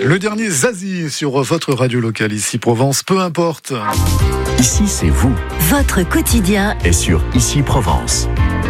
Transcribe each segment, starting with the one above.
Le dernier Zazie sur votre radio locale ici Provence, peu importe. Ici c'est vous. Votre quotidien est sur Ici Provence.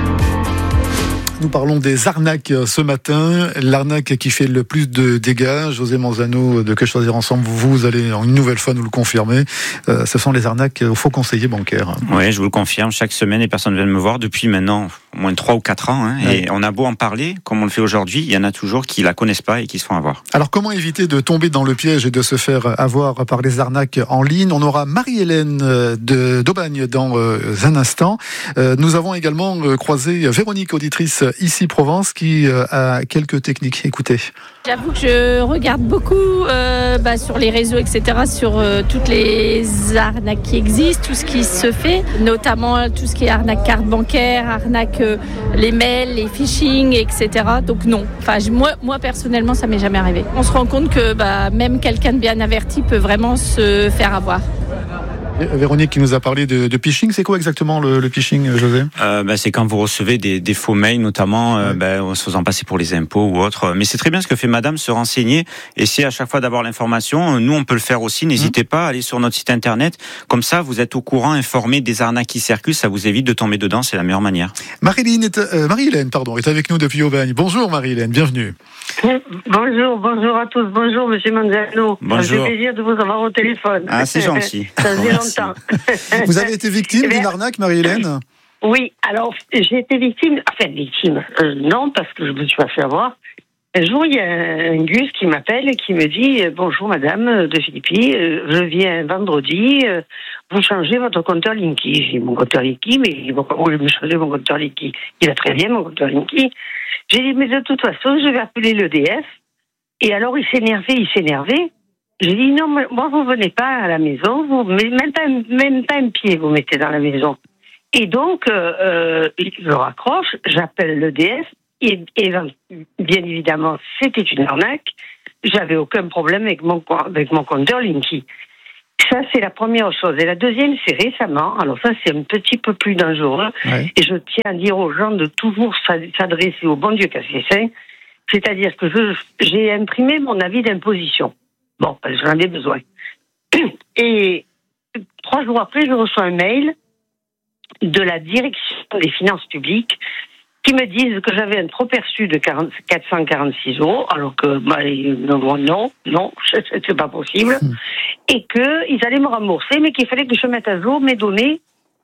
Nous parlons des arnaques ce matin. L'arnaque qui fait le plus de dégâts. José Manzano de Que Choisir Ensemble, vous allez une nouvelle fois nous le confirmer. Ce sont les arnaques aux faux conseillers bancaires. Oui, je vous le confirme. Chaque semaine, les personnes viennent me voir depuis maintenant au moins 3 ou 4 ans. Et on a beau en parler, comme on le fait aujourd'hui, il y en a toujours qui la connaissent pas et qui se font avoir. Alors comment éviter de tomber dans le piège et de se faire avoir par les arnaques en ligne? On aura Marie-Hélène d'Aubagne dans un instant. Nous avons également croisé Véronique, auditrice Ici Provence, qui a quelques techniques. Écoutez. J'avoue que je regarde beaucoup sur les réseaux, etc., sur toutes les arnaques qui existent, tout ce qui se fait, notamment tout ce qui est arnaque carte bancaire, arnaque les mails, les phishing, etc. Donc non, moi personnellement, ça m'est jamais arrivé. On se rend compte que même quelqu'un de bien averti peut vraiment se faire avoir. Véronique qui nous a parlé de phishing, c'est quoi exactement le phishing, José? C'est quand vous recevez des faux mails, notamment en se faisant passer pour les impôts ou autre. Mais c'est très bien ce que fait madame, se renseigner, essayer à chaque fois d'avoir l'information. Nous, on peut le faire aussi, n'hésitez pas à aller sur notre site internet. Comme ça, vous êtes au courant, informé des arnaques qui circulent, ça vous évite de tomber dedans, c'est la meilleure manière. Marie-Hélène est avec nous depuis Aubagne. Bonjour Marie-Hélène, bienvenue. Bonjour à tous, bonjour Monsieur Manzano. Bonjour. C'est plaisir de vous avoir au téléphone. Ah, c'est gentil. Ça faisait longtemps. Vous avez été victime d'une arnaque, Marie-Hélène? Oui, alors j'ai été victime, non, parce que je me suis pas fait avoir. Un jour, il y a un Gus qui m'appelle et qui me dit « Bonjour madame de Philippi, je viens vendredi, vous changez votre compteur Linky. » J'ai dit « Mon compteur Linky, mais pourquoi vous voulez me changer mon compteur Linky? Il va très bien mon compteur Linky. » J'ai dit « Mais de toute façon, je vais appeler l'EDF. » Et alors il s'énervait. J'ai dit non, moi vous venez pas à la maison, vous même pas un pied vous mettez dans la maison. Et donc je raccroche, j'appelle l'EDF et bien évidemment c'était une arnaque. J'avais aucun problème avec mon compteur Linky. Ça c'est la première chose. Et la deuxième c'est récemment. Alors ça c'est un petit peu plus dangereux. Ouais. Et je tiens à dire aux gens de toujours s'adresser au bon Dieu cassé saint. C'est-à-dire que j'ai imprimé mon avis d'imposition. Bon, j'en ai besoin. Et 3 jours après, je reçois un mail de la direction des finances publiques qui me disent que j'avais un trop perçu de 446 €, alors que non, c'est pas possible, et qu'ils allaient me rembourser, mais qu'il fallait que je mette à jour mes données.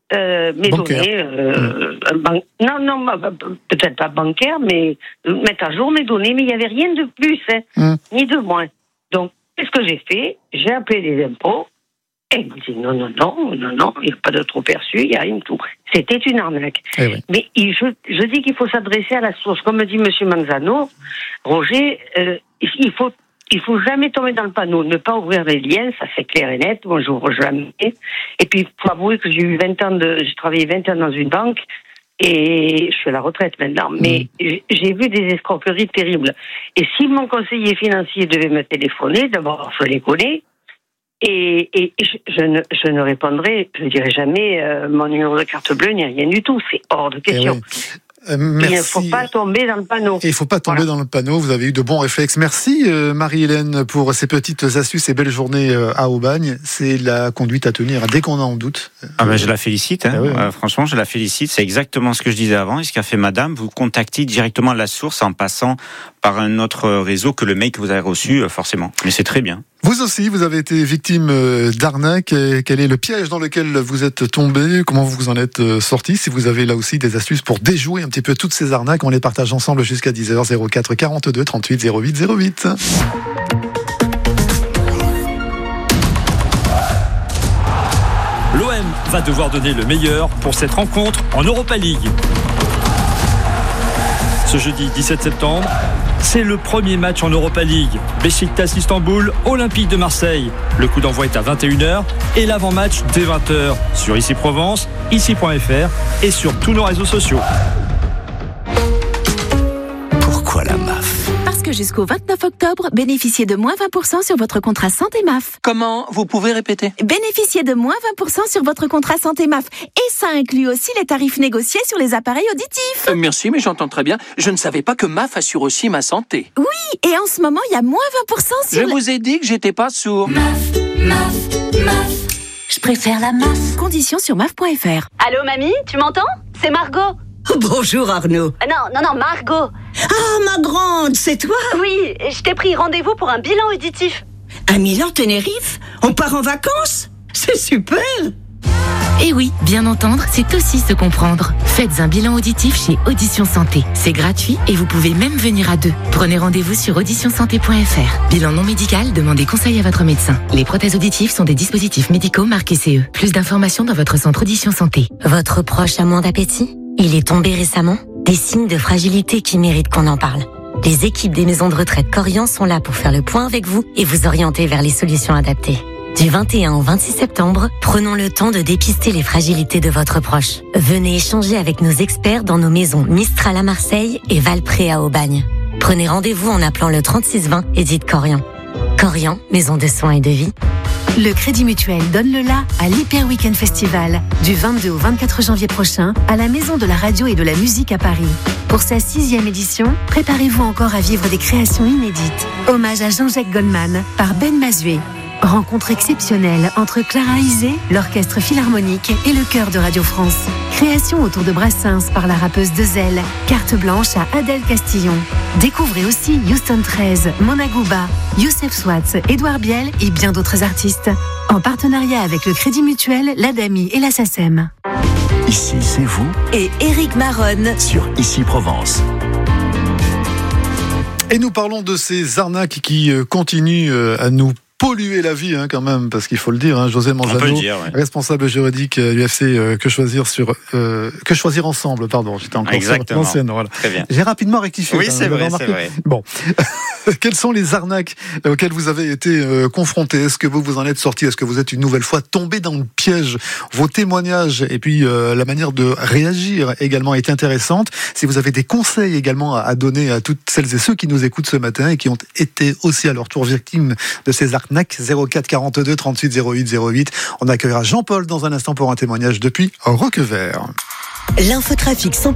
Peut-être pas bancaire, mais mettre à jour mes données, mais il n'y avait rien de plus, ni de moins. Donc, qu'est-ce que j'ai fait? J'ai appelé les impôts, et ils me disent non, il n'y a pas de trop perçu, il n'y a rien de tout. C'était une arnaque. Oui. Mais je dis qu'il faut s'adresser à la source. Comme me dit M. Manzano, Roger, il faut jamais tomber dans le panneau, ne pas ouvrir les liens, ça c'est clair et net, moi j'ouvre jamais. Et puis, il faut avouer que j'ai travaillé 20 ans dans une banque, et je suis à la retraite maintenant, mais j'ai vu des escroqueries terribles. Et si mon conseiller financier devait me téléphoner, d'abord je les connais, et je ne répondrai, je ne dirai jamais mon numéro de carte bleue, ni rien du tout, c'est hors de question. Merci. Il ne faut pas tomber dans le panneau. Il ne faut pas tomber dans le panneau, vous avez eu de bons réflexes. Merci Marie-Hélène pour ces petites astuces et belles journées à Aubagne. C'est la conduite à tenir dès qu'on a en doute. Je la félicite, franchement je la félicite, c'est exactement ce que je disais avant, et ce qu'a fait madame, vous contactez directement la source en passant par un autre réseau que le mail que vous avez reçu forcément, mais c'est très bien. Vous aussi, vous avez été victime d'arnaque. Quel est le piège dans lequel vous êtes tombé? Comment vous en êtes sorti? Si vous avez là aussi des astuces pour déjouer un petit peu toutes ces arnaques, on les partage ensemble jusqu'à 10h. 04 42 38 08 08. L'OM va devoir donner le meilleur pour cette rencontre en Europa League. Ce jeudi 17 septembre, c'est le premier match en Europa League. Beşiktaş Istanbul, Olympique de Marseille. Le coup d'envoi est à 21h et l'avant-match dès 20h sur Ici Provence, ici.fr et sur tous nos réseaux sociaux. Pourquoi la MAF? Parce que que jusqu'au 29 octobre, bénéficiez de moins 20% sur votre contrat santé MAF. Comment? Vous pouvez répéter? Bénéficiez de moins 20% sur votre contrat santé MAF. Et ça inclut aussi les tarifs négociés sur les appareils auditifs. Merci, mais j'entends très bien. Je ne savais pas que MAF assure aussi ma santé. Oui, et en ce moment, il y a moins 20% sur... Je vous ai dit que j'étais pas sourd. MAF. Je préfère la MAF. Conditions sur MAF.fr. Allô, mamie, tu m'entends? C'est Margot. Bonjour Arnaud. Non, Margot. Ah, ma grande, c'est toi? Oui, je t'ai pris rendez-vous pour un bilan auditif. À Milan, Tenerife? On part en vacances? C'est super! Et oui, bien entendre, c'est aussi se comprendre. Faites un bilan auditif chez Audition Santé. C'est gratuit et vous pouvez même venir à 2. Prenez rendez-vous sur auditionsanté.fr. Bilan non médical, demandez conseil à votre médecin. Les prothèses auditives sont des dispositifs médicaux marqués CE. Plus d'informations dans votre centre Audition Santé. Votre proche a moins d'appétit? Il est tombé récemment? Des signes de fragilité qui méritent qu'on en parle. Les équipes des maisons de retraite Corian sont là pour faire le point avec vous et vous orienter vers les solutions adaptées. Du 21 au 26 septembre, prenons le temps de dépister les fragilités de votre proche. Venez échanger avec nos experts dans nos maisons Mistral à Marseille et Valpré à Aubagne. Prenez rendez-vous en appelant le 3620 et dites Corian. Corian, maison de soins et de vie. Le Crédit Mutuel donne le la à l'Hyper Weekend Festival du 22 au 24 janvier prochain à la Maison de la Radio et de la Musique à Paris. Pour sa 6e édition, préparez-vous encore à vivre des créations inédites. Hommage à Jean-Jacques Goldman par Ben Mazué. Rencontre exceptionnelle entre Clara Isé, l'Orchestre Philharmonique et le Chœur de Radio France. Création autour de Brassens par la rappeuse Dezel. Carte blanche à Adèle Castillon. Découvrez aussi Houston 13, Mona Gouba, Youssef Swatz, Édouard Biel et bien d'autres artistes. En partenariat avec le Crédit Mutuel, l'ADAMI et la SACEM. Ici, c'est vous. Et Éric Maronne. Sur Ici Provence. Et nous parlons de ces arnaques qui continuent à nous polluer la vie quand même, parce qu'il faut le dire, José Manzano, responsable juridique UFC Que choisir ensemble, pardon, j'étais encore sur l'ancienne, voilà. Très bien. J'ai rapidement rectifié. Oui, c'est vrai. Bon. Quelles sont les arnaques auxquelles vous avez été confrontés? Est-ce que vous en êtes sortis? Est-ce que vous êtes une nouvelle fois tombé dans le piège? Vos témoignages et puis la manière de réagir également est intéressante. Si vous avez des conseils également à donner à toutes celles et ceux qui nous écoutent ce matin et qui ont été aussi à leur tour victimes de ces arnaques, 04 42 38 08 08. On accueillera Jean-Paul dans un instant pour un témoignage depuis Roquevert. L'infotrafic 100%